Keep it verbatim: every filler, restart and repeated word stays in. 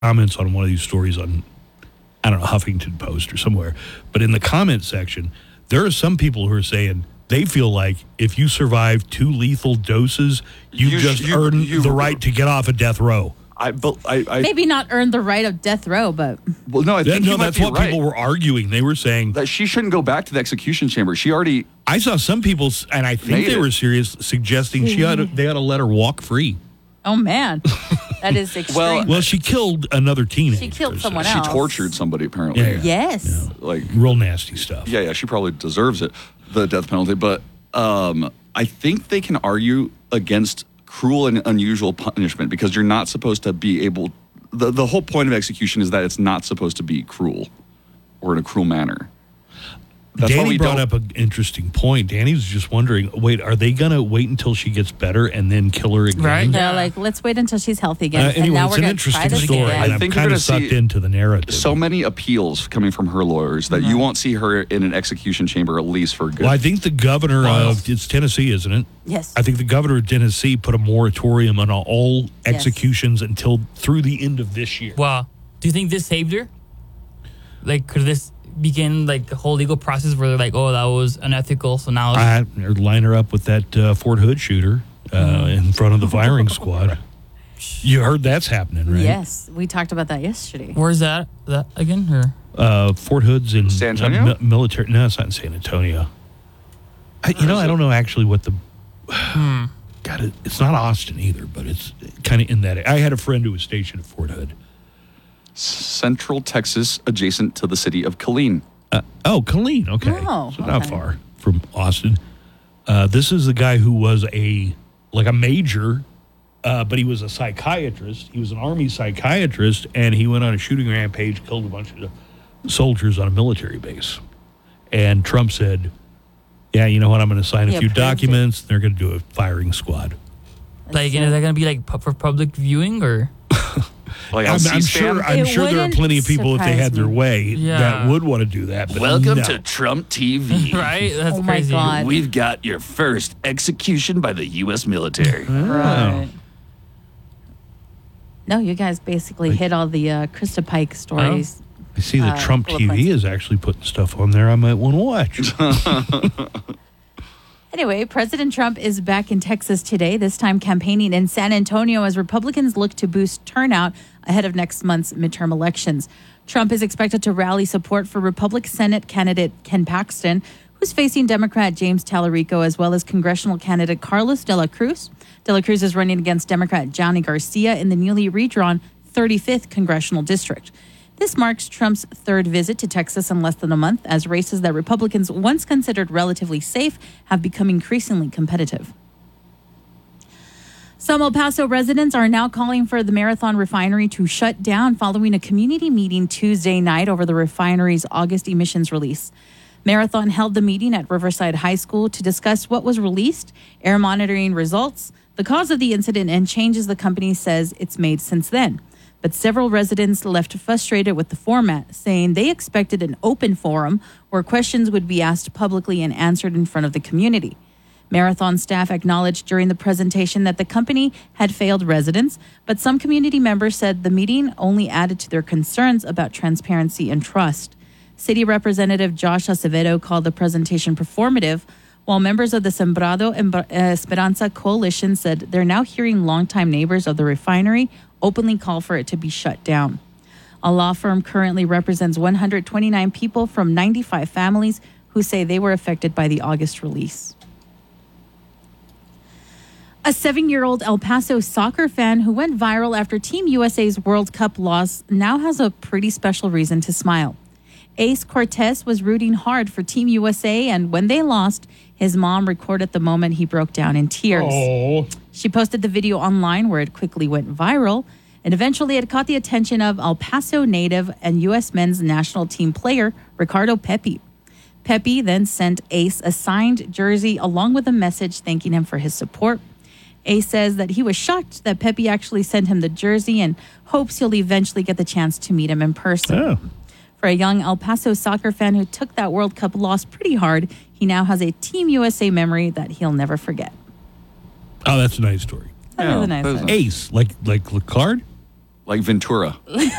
comments on one of these stories on, I don't know, Huffington Post or somewhere. But in the comment section, there are some people who are saying they feel like if you survive two lethal doses, you, You just sh- you- earned you- the right to get off of death row. I, but I, I Maybe not earn the right of death row, but well, no, I That- think no, you might that's be what right. people were arguing. They were saying, That she shouldn't go back to the execution chamber. She already I saw some people, s- and I think Made they it. were serious, suggesting she ought to, they ought to let her walk free. oh man, that is extreme. Well, Well, she killed another teenager. She killed so- someone she else. tortured somebody apparently. Yeah, yeah. yes. Like Real nasty stuff. yeah, yeah, she probably deserves it, the death penalty. But um, I think they can argue against cruel and unusual punishment because you're not supposed to be able. The, the whole point of execution is that it's not supposed to be cruel or in a cruel manner. That's why Danny we brought don't- up an interesting point. Danny was just wondering, wait, are they going to wait until she gets better and then kill her again? Right. They're like, let's wait until she's healthy again, Uh, and anyway, now it's we're an going to try interesting this story, again. and I I'm think you're kind of gonna sucked see into the narrative. so many appeals coming from her lawyers that you won't see her in an execution chamber at least for a good. well, I think the governor of, it's Tennessee, isn't it? Yes. I think the governor of Tennessee put a moratorium on all executions until through the end of this year. Wow. Do you think this saved her? Like, could this begin like the whole legal process where they're like, oh, that was unethical, so now I or line her up with that uh, Fort Hood shooter uh, in front of the firing squad. You heard that's happening, right? Yes, we talked about that yesterday. where's that that again? Or Uh, Fort Hood's in San Antonio? uh, mi- military. No, it's not in San Antonio. I, you know, I don't know actually what the. God, it, it's not Austin either, but it's kind of in that. I had a friend who was stationed at Fort Hood. Central Texas, adjacent to the city of Killeen. Uh, oh, Killeen. Okay, Oh, so not okay. far from Austin. Uh, this is the guy who was a like a major, uh, but he was a psychiatrist. He was an army psychiatrist, and he went on a shooting rampage, killed a bunch of soldiers on a military base. And Trump said, "Yeah, you know what? I'm going to sign a He few approved it. documents. And they're going to do a firing squad." like, is that gonna be like pu- for public viewing or? Like on I'm, I'm C-SPAN? sure. I'm It sure there are wouldn't plenty of people, if they surprise had their me. way, Yeah. that would want to do that. But Welcome no. to Trump T V. Right? That's Oh my crazy. God. We've got your first execution by the U S military. Right. No, you guys basically hit all the uh, Krista Pike stories. I see that uh, Trump bullet T V points. is actually putting stuff on there I might want to watch. Anyway, President Trump is back in Texas today, this time campaigning in San Antonio as Republicans look to boost turnout ahead of next month's midterm elections. Trump is expected to rally support for Republican Senate candidate Ken Paxton, who's facing Democrat James Tallarico, as well as congressional candidate Carlos de la Cruz. De la Cruz is running against Democrat Johnny Garcia in the newly redrawn thirty-fifth congressional district. This marks Trump's third visit to Texas in less than a month, as races that Republicans once considered relatively safe have become increasingly competitive. Some El Paso residents are now calling for the Marathon refinery to shut down following a community meeting Tuesday night over the refinery's August emissions release. Marathon held the meeting at Riverside High School to discuss what was released, air monitoring results, the cause of the incident, and changes the company says it's made since then. But several residents left frustrated with the format, saying they expected an open forum where questions would be asked publicly and answered in front of the community. Marathon staff acknowledged during the presentation that the company had failed residents, but some community members said the meeting only added to their concerns about transparency and trust. City Representative Josh Acevedo called the presentation performative, while members of the Sembrado Esperanza coalition said they're now hearing longtime neighbors of the refinery openly call for it to be shut down. A law firm currently represents one hundred twenty-nine people from ninety-five families who say they were affected by the August release. A seven-year-old El Paso soccer fan who went viral after Team U S A's World Cup loss now has a pretty special reason to smile. Ace Cortez was rooting hard for Team U S A, and when they lost, his mom recorded the moment he broke down in tears. Oh. She posted the video online where it quickly went viral, and eventually it caught the attention of El Paso native and U S men's national team player Ricardo Pepi. Pepi then sent Ace a signed jersey along with a message thanking him for his support. Ace says that he was shocked that Pepi actually sent him the jersey and hopes he'll eventually get the chance to meet him in person. Oh. For a young El Paso soccer fan who took that World Cup loss pretty hard, he now has a Team U S A memory that he'll never forget. Oh, that's a nice story. That is a nice that is one. nice. Ace, like like Lacard? like Ventura.